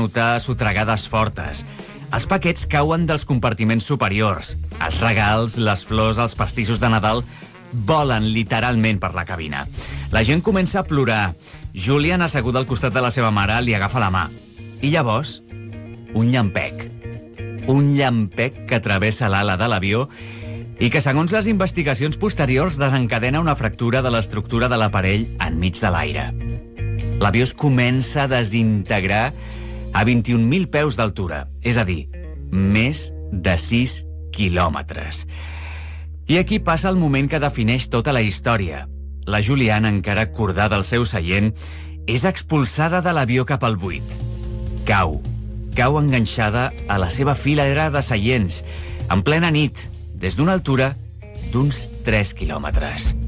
notar sotragades fortes. Els paquets cauen dels compartiments superiors. Els regals, les flors, els pastissos de Nadal volen literalment per la cabina. La gent comença a plorar. Julian, assegut al costat de la seva mare, li agafa la mà. I llavors, un llampec. Un llampec que travessa l'ala de l'avió i que, segons les investigacions posteriors, desencadena una fractura de l'estructura de l'aparell enmig de l'aire. L'avió es comença a desintegrar a 21.000 peus d'altura, és a dir, més de 6 quilòmetres. I aquí passa el moment que defineix tota la història. La Juliana, encara acordada al seu seient, és expulsada de l'avió cap al buit. Cau enganxada a la seva filera de seients, en plena nit, des d'una altura d'uns 3 quilòmetres.